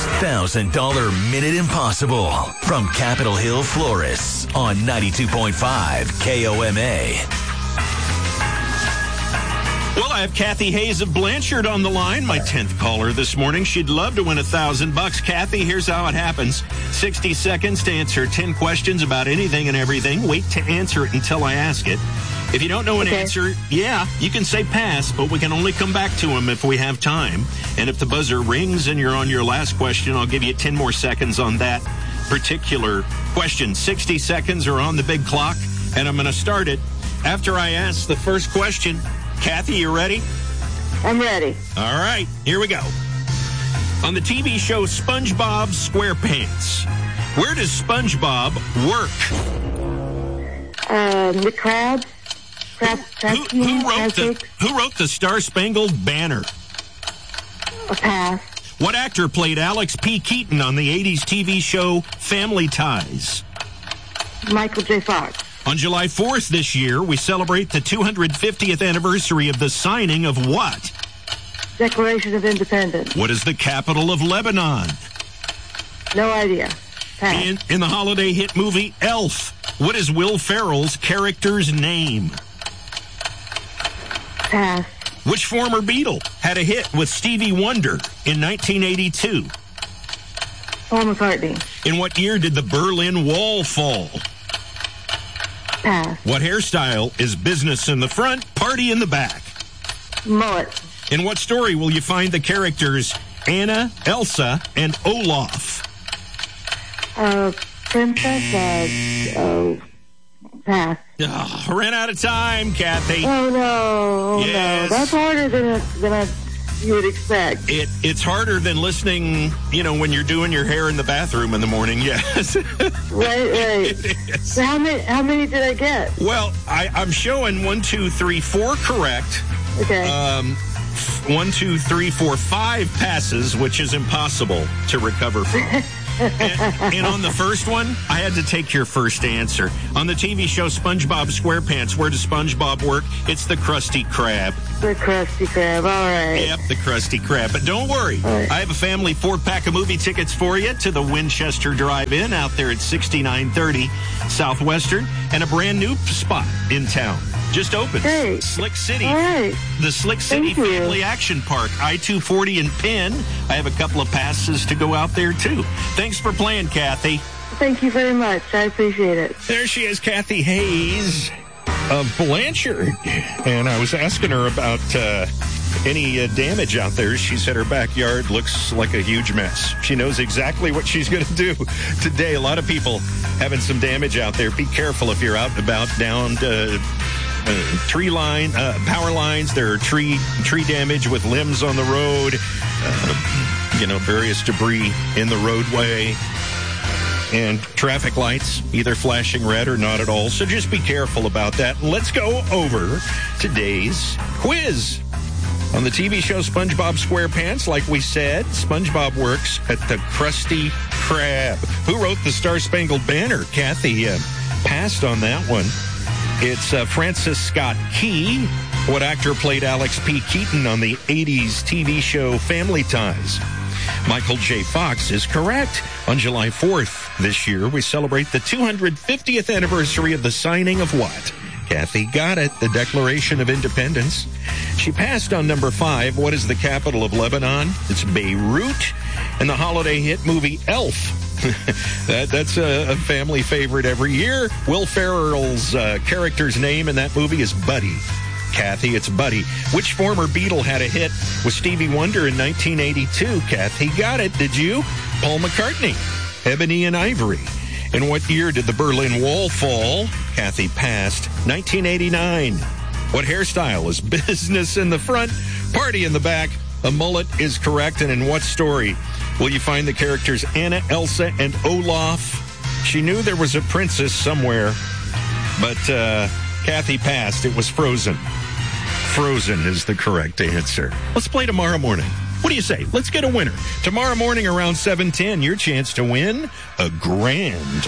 $1,000 Minute Impossible from Capitol Hill Florists on 92.5 KOMA. Well, I have Kathy Hayes of Blanchard on the line, my 10th caller this morning. She'd love to win $1,000. Kathy, here's how it happens. 60 seconds to answer 10 questions about anything and everything. Wait to answer it until I ask it. If you don't know an answer, you can say pass, but we can only come back to them if we have time. And if the buzzer rings and you're on your last question, I'll give you 10 more seconds on that particular question. 60 seconds are on the big clock, and I'm going to start it after I ask the first question. Kathy, you ready? I'm ready. All right, here we go. On the TV show SpongeBob SquarePants, where does SpongeBob work? The crab. Who wrote the Star-Spangled Banner? A pass. What actor played Alex P. Keaton on the 80s TV show Family Ties? Michael J. Fox. On July 4th this year, we celebrate the 250th anniversary of the signing of what? Declaration of Independence. What is the capital of Lebanon? No idea. Pass. In the holiday hit movie Elf, what is Will Ferrell's character's name? Pass. Which former Beatle had a hit with Stevie Wonder in 1982? Paul McCartney. In what year did the Berlin Wall fall? Pass. What hairstyle is business in the front, party in the back? Mullet. In what story will you find the characters Anna, Elsa, and Olaf? Princess. Pass. Ran out of time, Kathy. Oh, no. Yes. No. That's harder than you would expect. It's harder than listening, when you're doing your hair in the bathroom in the morning, yes. Right. So how many did I get? Well, I'm showing 1, 2, 3, 4 correct. Okay. 1, 2, 3, 4, 5 passes, which is impossible to recover from. And on the first one, I had to take your first answer. On the TV show SpongeBob SquarePants, where does SpongeBob work? It's the Krusty Krab. The Krusty Krab, all right. Yep, the Krusty Krab. But don't worry, right. I have a family 4-pack of movie tickets for you to the Winchester Drive-In out there at 6930 Southwestern, and a brand new spot in town. Just opened. Great. Slick City. All right. The Slick City Thank you. Family Action Park, I-240 in Penn. I have a couple of passes to go out there, too. Thanks for playing, Kathy. Thank you very much. I appreciate it. There she is, Kathy Hayes of Blanchard. And I was asking her about any damage out there. She said her backyard looks like a huge mess. She knows exactly what she's going to do today. A lot of people having some damage out there. Be careful if you're out and about, down tree line, power lines. There are tree damage with limbs on the road, various debris in the roadway, and traffic lights either flashing red or not at all. So just be careful about that. Let's go over today's quiz. On the TV show SpongeBob SquarePants, like we said, SpongeBob works at the Krusty Krab. Who wrote the Star-Spangled Banner? Kathy passed on that one. It's Francis Scott Key. What actor played Alex P. Keaton on the 80s TV show Family Ties? Michael J. Fox is correct. On July 4th this year, we celebrate the 250th anniversary of the signing of what? Kathy got it, the Declaration of Independence. She passed on number 5. What is the capital of Lebanon? It's Beirut. And the holiday hit movie Elf. That's a family favorite every year. Will Ferrell's character's name in that movie is Buddy. Kathy, it's Buddy. Which former Beatle had a hit with Stevie Wonder in 1982? Kathy got it. Did you? Paul McCartney. Ebony and Ivory. In what year did the Berlin Wall fall? Kathy passed. 1989. What hairstyle is business in the front, party in the back? A mullet is correct. And in what story will you find the characters Anna, Elsa, and Olaf? She knew there was a princess somewhere, but Kathy passed. It was Frozen. Frozen is the correct answer. Let's play tomorrow morning. What do you say? Let's get a winner. Tomorrow morning around 7:10, your chance to win a grand.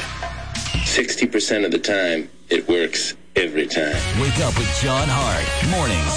60% of the time, it works every time. Wake up with John Hart. Mornings